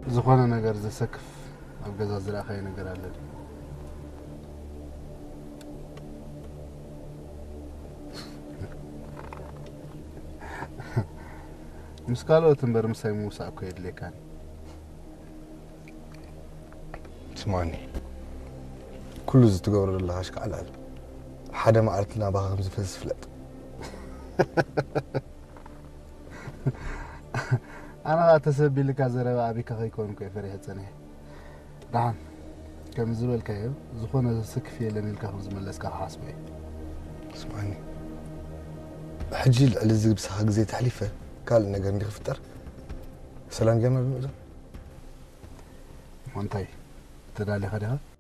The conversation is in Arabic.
زخونا نجار زي سقف أو جزاز الأخير نجار على مسكالو تنبر مساي موسى أكيد لي كان اسمعني كل زي تقول الله عشق على العلم حدا ما عرفت لنا بها خمس فلس فلت أنا أتسبب لك هذا أبيك خيكون كيف ريحة سنة نعم كم زول كيف زخونا سقف يلمي لك خمس ملس كحاسبه اسمعني حجي على الزق بسحق زي تحليفه قال نقدر نخفتر سلام جمال بمجد وانتي تدالي خدها